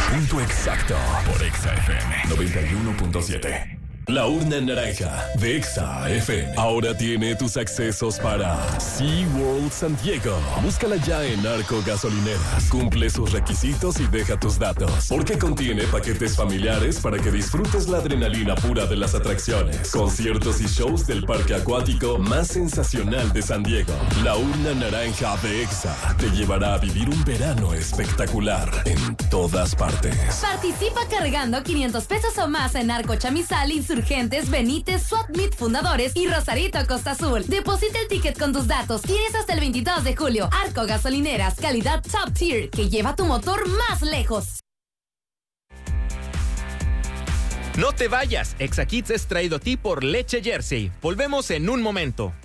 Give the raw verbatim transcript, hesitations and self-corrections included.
Punto exacto por Exa F M noventa y uno punto siete. La urna naranja de Exa F M ahora tiene tus accesos para SeaWorld San Diego. Búscala ya en Arco Gasolineras. Cumple sus requisitos y deja tus datos, porque contiene paquetes familiares para que disfrutes la adrenalina pura de las atracciones, conciertos y shows del parque acuático más sensacional de San Diego. La urna naranja de Exa te llevará a vivir un verano espectacular en todas partes. Participa cargando quinientos pesos o más en Arco Chamizal, Insurgentes, Benítez, Swapmeet Fundadores y Rosarito Costa Azul. Deposita el ticket con tus datos. Tienes hasta el veintidós de julio. Arco Gasolineras, calidad top tier que lleva tu motor más lejos. No te vayas, Exa Kids es traído a ti por Leche Jersey. Volvemos en un momento.